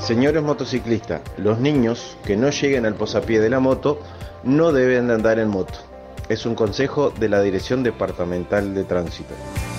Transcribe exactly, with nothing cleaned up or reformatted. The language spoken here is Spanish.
Señores motociclistas, los niños que no lleguen al posapié de la moto no deben de andar en moto. Es un consejo de la Dirección Departamental de Tránsito.